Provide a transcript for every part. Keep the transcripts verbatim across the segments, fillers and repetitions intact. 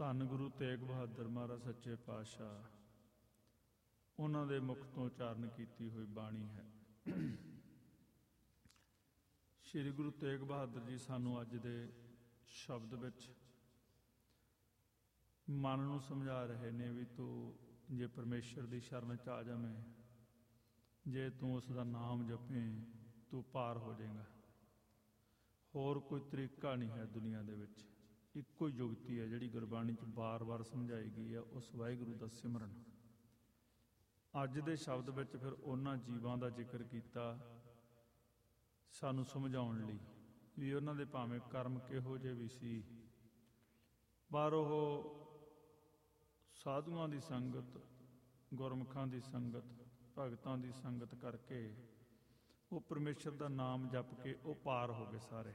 ਧੰਨ ਗੁਰੂ ਤੇਗ ਬਹਾਦਰ ਮਹਾਰਾਜ ਸੱਚੇ ਪਾਤਸ਼ਾਹ ਉਹਨਾਂ ਦੇ ਮੁਖ ਤੋਂ ਉਚਾਰਨ ਕੀਤੀ ਹੋਈ ਬਾਣੀ ਹੈ। ਸ਼੍ਰੀ ਗੁਰੂ ਤੇਗ ਬਹਾਦਰ ਜੀ ਸਾਨੂੰ ਅੱਜ ਦੇ ਸ਼ਬਦ ਵਿੱਚ ਮਨ ਨੂੰ ਸਮਝਾ ਰਹੇ ਨੇ ਵੀ ਤੂੰ ਜੇ ਪਰਮੇਸ਼ਰ ਦੀ ਸ਼ਰਨ 'ਚ ਆ ਜਾਵੇਂ, ਜੇ ਤੂੰ ਉਸ ਦਾ ਨਾਮ ਜਪੇ, ਤੂੰ ਪਾਰ ਹੋ ਜਾਏਗਾ। ਹੋਰ ਕੋਈ ਤਰੀਕਾ ਨਹੀਂ ਹੈ ਦੁਨੀਆ ਦੇ ਵਿੱਚ, ਇੱਕੋ ਹੀ ਜੁਗਤੀ ਹੈ ਜਿਹੜੀ ਗੁਰਬਾਣੀ 'ਚ ਬਾਰ-ਬਾਰ ਸਮਝਾਈ ਗਈ ਹੈ, ਉਸ ਵਾਹਿਗੁਰੂ ਦਾ ਸਿਮਰਨ। ਅੱਜ ਦੇ ਸ਼ਬਦ ਵਿੱਚ ਫਿਰ ਉਹਨਾਂ ਜੀਵਾਂ ਦਾ ਜ਼ਿਕਰ ਕੀਤਾ ਸਾਨੂੰ ਸਮਝਾਉਣ ਲਈ ਵੀ ਉਹਨਾਂ ਦੇ ਭਾਵੇਂ ਕਰਮ ਕਿਹੋ ਜਿਹੇ ਵੀ ਸੀ, ਪਰ ਉਹ ਸਾਧੂਆਂ ਦੀ ਸੰਗਤ, ਗੁਰਮੁਖਾਂ ਦੀ ਸੰਗਤ, ਭਗਤਾਂ ਦੀ ਸੰਗਤ ਕਰਕੇ ਉਹ ਪਰਮੇਸ਼ਰ ਦਾ ਨਾਮ ਜਪ ਕੇ ਉਹ ਪਾਰ ਹੋ ਗਏ ਸਾਰੇ।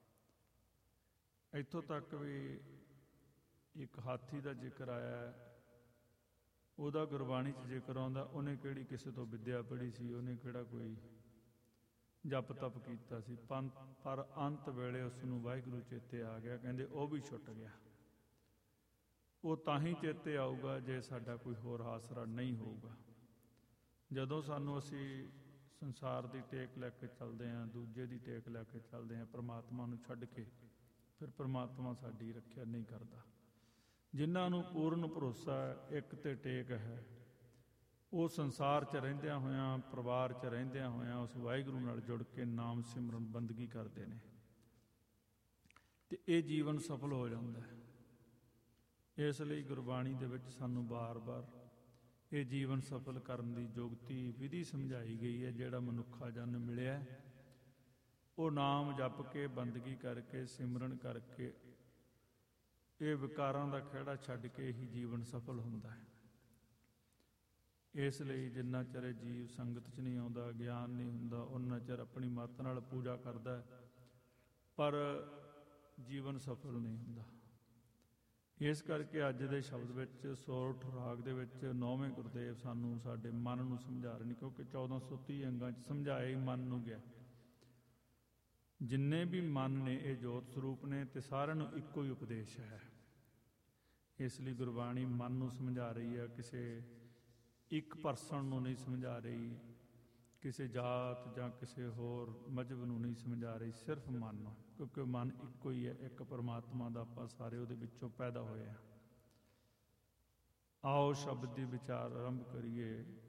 ਇੱਥੋਂ ਤੱਕ ਵੀ ਇੱਕ ਹਾਥੀ ਦਾ ਜ਼ਿਕਰ ਆਇਆ, ਉਹਦਾ ਗੁਰਬਾਣੀ 'ਚ ਜ਼ਿਕਰ ਆਉਂਦਾ, ਉਹਨੇ ਕਿਹੜੀ ਕਿਸੇ ਤੋਂ ਵਿੱਦਿਆ ਪੜ੍ਹੀ ਸੀ, ਉਹਨੇ ਕਿਹੜਾ ਕੋਈ ਜਪ ਤਪ ਕੀਤਾ ਸੀ, ਪਰ ਅੰਤ ਵੇਲੇ ਉਸ ਨੂੰ ਵਾਹਿਗੁਰੂ ਚੇਤੇ ਆ ਗਿਆ। ਕਹਿੰਦੇ ਉਹ ਵੀ ਛੁੱਟ ਗਿਆ। ਉਹ ਤਾਂ ਹੀ ਚੇਤੇ ਆਊਗਾ ਜੇ ਸਾਡਾ ਕੋਈ ਹੋਰ ਆਸਰਾ ਨਹੀਂ ਹੋਊਗਾ। ਜਦੋਂ ਸਾਨੂੰ ਅਸੀਂ ਸੰਸਾਰ ਦੀ ਟੇਕ ਲੈ ਕੇ ਚੱਲਦੇ ਹਾਂ, ਦੂਜੇ ਦੀ ਟੇਕ ਲੈ ਕੇ ਚੱਲਦੇ ਹਾਂ, ਪਰਮਾਤਮਾ ਨੂੰ ਛੱਡ ਕੇ, ਫਿਰ ਪਰਮਾਤਮਾ ਸਾਡੀ ਰੱਖਿਆ ਨਹੀਂ ਕਰਦਾ। ਜਿਨ੍ਹਾਂ ਨੂੰ ਪੂਰਨ ਭਰੋਸਾ ਇੱਕ ਤੇ ਟੇਕ ਹੈ, ਉਹ ਸੰਸਾਰ 'ਚ ਰਹਿੰਦਿਆਂ ਹੋਇਆਂ, ਪਰਿਵਾਰ 'ਚ ਰਹਿੰਦਿਆਂ ਹੋਇਆਂ ਉਸ ਵਾਹਿਗੁਰੂ ਨਾਲ ਜੁੜ ਕੇ ਨਾਮ ਸਿਮਰਨ ਬੰਦਗੀ ਕਰਦੇ ਨੇ ਤੇ ਇਹ ਜੀਵਨ ਸਫਲ ਹੋ ਜਾਂਦਾ ਹੈ। ਇਸ ਲਈ ਗੁਰਬਾਣੀ ਦੇ ਵਿੱਚ ਸਾਨੂੰ ਬਾਰ-ਬਾਰ ਇਹ ਜੀਵਨ ਸਫਲ ਕਰਨ ਦੀ ਜੁਗਤੀ ਵਿਧੀ ਸਮਝਾਈ ਗਈ ਹੈ। ਜਿਹੜਾ ਮਨੁੱਖਾ ਜਨ ਮਿਲਿਆ ਉਹ ਨਾਮ ਜਪ ਕੇ, ਬੰਦਗੀ ਕਰਕੇ, ਸਿਮਰਨ ਕਰਕੇ, ਇਹ ਵਿਕਾਰਾਂ ਦਾ ਖਹਿੜਾ ਛੱਡ ਕੇ ਹੀ ਜੀਵਨ ਸਫਲ ਹੁੰਦਾ ਹੈ। ਇਸ ਲਈ ਜਿੰਨਾ ਚਿਰ ਜੀਵ ਸੰਗਤ 'ਚ ਨਹੀਂ ਆਉਂਦਾ, ਗਿਆਨ ਨਹੀਂ ਹੁੰਦਾ, ਉਹਨਾਂ ਚਿਰ ਆਪਣੀ ਮੱਤ ਨਾਲ ਪੂਜਾ ਕਰਦਾ, ਪਰ ਜੀਵਨ ਸਫਲ ਨਹੀਂ ਹੁੰਦਾ। ਇਸ ਕਰਕੇ ਅੱਜ ਦੇ ਸ਼ਬਦ ਵਿੱਚ ਸੋਰਠ ਰਾਗ ਦੇ ਵਿੱਚ ਨੌਵੇਂ ਗੁਰਦੇਵ ਸਾਨੂੰ ਸਾਡੇ ਮਨ ਨੂੰ ਸਮਝਾ ਰਹੇ ਨੇ, ਕਿਉਂਕਿ ਚੌਦਾਂ ਸੌ ਤੀਹ ਅੰਗਾਂ 'ਚ ਸਮਝਾਇਆ ਹੀ ਮਨ ਨੂੰ ਗਿਆ। ਜਿੰਨੇ ਵੀ ਮਨ ਨੇ ਇਹ ਜੋਤ ਸਰੂਪ ਨੇ ਤੇ ਸਾਰਿਆਂ ਨੂੰ ਇੱਕੋ ਹੀ ਉਪਦੇਸ਼ ਹੈ। ਇਸ ਲਈ ਗੁਰਬਾਣੀ ਮਨ ਨੂੰ ਸਮਝਾ ਰਹੀ ਹੈ, ਕਿਸੇ ਇੱਕ ਪਰਸਨ ਨੂੰ ਨਹੀਂ ਸਮਝਾ ਰਹੀ, ਕਿਸੇ ਜਾਤ ਜਾਂ ਕਿਸੇ ਹੋਰ ਮਜ਼ਹਬ ਨੂੰ ਨਹੀਂ ਸਮਝਾ ਰਹੀ, ਸਿਰਫ ਮਨ ਨੂੰ, ਕਿਉਂਕਿ ਮਨ ਇੱਕੋ ਹੀ ਹੈ, ਇੱਕ ਪਰਮਾਤਮਾ ਦਾ ਆਪਾਂ ਸਾਰੇ ਉਹਦੇ ਵਿੱਚੋਂ ਪੈਦਾ ਹੋਏ ਹਾਂ। ਆਓ ਸ਼ਬਦ ਦੀ ਵਿਚਾਰ ਆਰੰਭ ਕਰੀਏ।